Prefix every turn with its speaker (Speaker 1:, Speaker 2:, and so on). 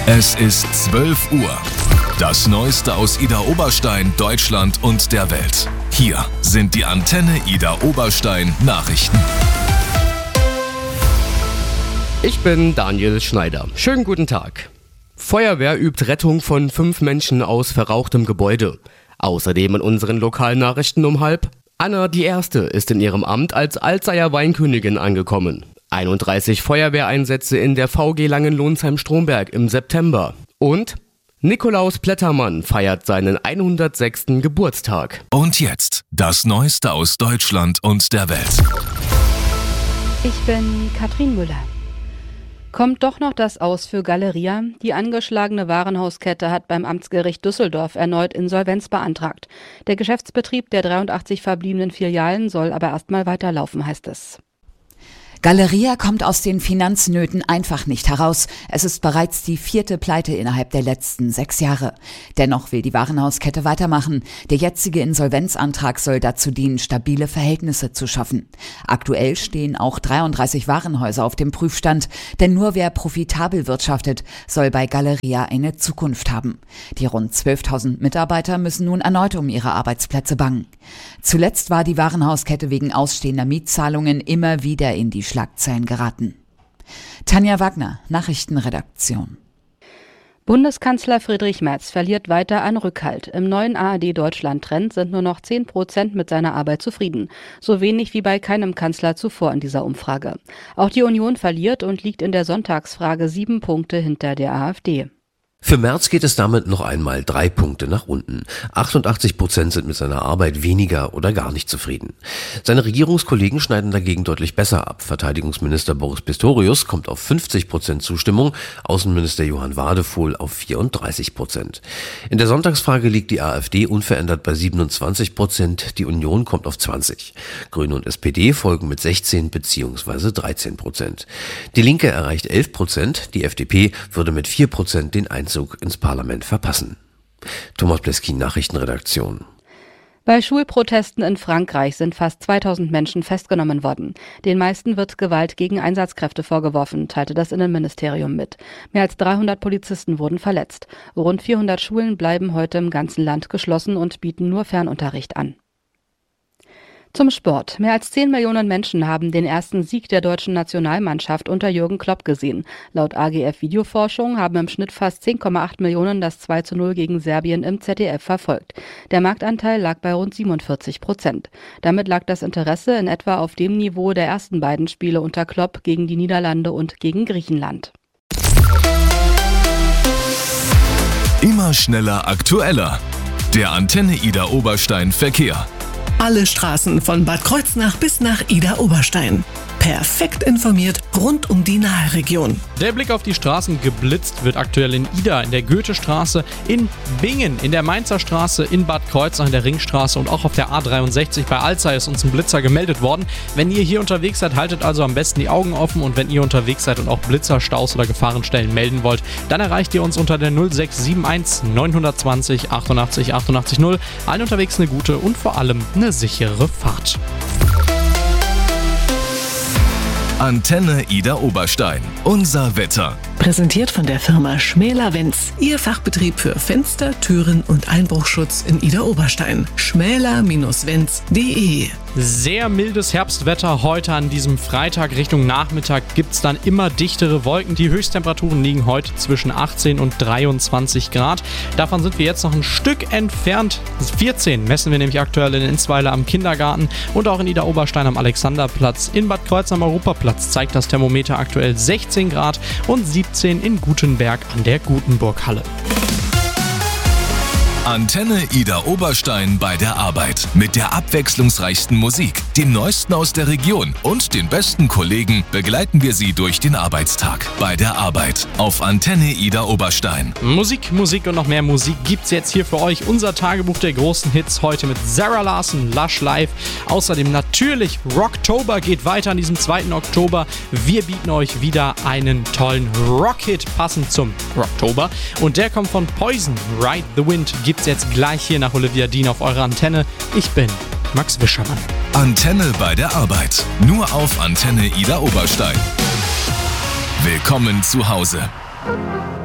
Speaker 1: Es ist 12 Uhr. Das Neueste aus Idar Oberstein, Deutschland und der Welt. Hier sind die Antenne Idar Oberstein Nachrichten.
Speaker 2: Ich bin Daniel Schneider. Schönen guten Tag. Feuerwehr übt Rettung von 5 Menschen aus verrauchtem Gebäude. Außerdem in unseren Lokalnachrichten um 12:30. Anna die Erste ist in ihrem Amt als Alzeyer Weinkönigin angekommen. 31 Feuerwehreinsätze in der VG Langenlonsheim-Stromberg im September. Und Nikolaus Plettermann feiert seinen 106. Geburtstag.
Speaker 1: Und jetzt das Neueste aus Deutschland und der Welt.
Speaker 3: Ich bin Katrin Müller. Kommt doch noch das Aus für Galeria? Die angeschlagene Warenhauskette hat beim Amtsgericht Düsseldorf erneut Insolvenz beantragt. Der Geschäftsbetrieb der 83 verbliebenen Filialen soll aber erstmal weiterlaufen, heißt es.
Speaker 4: Galeria kommt aus den Finanznöten einfach nicht heraus. Es ist bereits die 4. Pleite innerhalb der letzten 6 Jahre. Dennoch will die Warenhauskette weitermachen. Der jetzige Insolvenzantrag soll dazu dienen, stabile Verhältnisse zu schaffen. Aktuell stehen auch 33 Warenhäuser auf dem Prüfstand, denn nur wer profitabel wirtschaftet, soll bei Galeria eine Zukunft haben. Die rund 12.000 Mitarbeiter müssen nun erneut um ihre Arbeitsplätze bangen. Zuletzt war die Warenhauskette wegen ausstehender Mietzahlungen immer wieder in die Schlagzeilen geraten. Tanja Wagner, Nachrichtenredaktion.
Speaker 3: Bundeskanzler Friedrich Merz verliert weiter an Rückhalt. Im neuen ARD-Deutschland-Trend sind nur noch 10% mit seiner Arbeit zufrieden. So wenig wie bei keinem Kanzler zuvor in dieser Umfrage. Auch die Union verliert und liegt in der Sonntagsfrage 7 Punkte hinter der AfD.
Speaker 5: Für Merz geht es damit noch einmal 3 Punkte nach unten. 88% sind mit seiner Arbeit weniger oder gar nicht zufrieden. Seine Regierungskollegen schneiden dagegen deutlich besser ab. Verteidigungsminister Boris Pistorius kommt auf 50% Zustimmung, Außenminister Johann Wadefuhl auf 34%. In der Sonntagsfrage liegt die AfD unverändert bei 27%, die Union kommt auf 20%. Grüne und SPD folgen mit 16 bzw. 13%. Die Linke erreicht 11%, die FDP würde mit 4% den Einzug ins Parlament verpassen. Thomas Bleskin, Nachrichtenredaktion.
Speaker 3: Bei Schulprotesten in Frankreich sind fast 2000 Menschen festgenommen worden. Den meisten wird Gewalt gegen Einsatzkräfte vorgeworfen, teilte das Innenministerium mit. Mehr als 300 Polizisten wurden verletzt. Rund 400 Schulen bleiben heute im ganzen Land geschlossen und bieten nur Fernunterricht an. Zum Sport. Mehr als 10 Millionen Menschen haben den ersten Sieg der deutschen Nationalmannschaft unter Jürgen Klopp gesehen. Laut AGF Videoforschung haben im Schnitt fast 10,8 Millionen das 2:0 gegen Serbien im ZDF verfolgt. Der Marktanteil lag bei rund 47%. Damit lag das Interesse in etwa auf dem Niveau der ersten beiden Spiele unter Klopp gegen die Niederlande und gegen Griechenland.
Speaker 1: Immer schneller, aktueller. Der Antenne Idar Oberstein Verkehr.
Speaker 6: Alle Straßen von Bad Kreuznach bis nach Idar Oberstein. Perfekt informiert rund um die Naheregion.
Speaker 7: Der Blick auf die Straßen geblitzt wird aktuell in Idar, in der Goethestraße, in Bingen, in der Mainzer Straße, in Bad Kreuznach, in der Ringstraße und auch auf der A63 bei Alzey ist uns ein Blitzer gemeldet worden. Wenn ihr hier unterwegs seid, haltet also am besten die Augen offen und wenn ihr unterwegs seid und auch Blitzer, Staus oder Gefahrenstellen melden wollt, dann erreicht ihr uns unter der 0671 920 88 88 0. Allen unterwegs eine gute und vor allem eine sichere Fahrt.
Speaker 1: Antenne Idar Oberstein. Unser Wetter.
Speaker 6: Präsentiert von der Firma Schmäler-Wenz. Ihr Fachbetrieb für Fenster, Türen und Einbruchschutz in Idar Oberstein. schmäler-wenz.de.
Speaker 7: Sehr mildes Herbstwetter heute an diesem Freitag. Richtung Nachmittag gibt es dann immer dichtere Wolken. Die Höchsttemperaturen liegen heute zwischen 18 und 23 Grad. Davon sind wir jetzt noch ein Stück entfernt. 14 messen wir nämlich aktuell in Enzweiler am Kindergarten und auch in Idar Oberstein am Alexanderplatz. In Bad Kreuznach am Europaplatz zeigt das Thermometer aktuell 16 Grad und 17 in Gutenberg an der Gutenburghalle.
Speaker 1: Antenne Idar Oberstein bei der Arbeit. Mit der abwechslungsreichsten Musik, dem Neuesten aus der Region und den besten Kollegen begleiten wir Sie durch den Arbeitstag. Bei der Arbeit auf Antenne Idar Oberstein.
Speaker 7: Musik und noch mehr Musik gibt's jetzt hier für euch. Unser Tagebuch der großen Hits heute mit Sarah Larson, Lush Live. Außerdem natürlich Rocktober geht weiter an diesem 2. Oktober. Wir bieten euch wieder einen tollen Rockhit passend zum Rocktober. Und der kommt von Poison, Ride the Wind. Gibt's jetzt gleich hier nach Olivia Dean auf eurer Antenne. Ich bin Max Wischermann.
Speaker 1: Antenne bei der Arbeit. Nur auf Antenne Idar Oberstein. Willkommen zu Hause.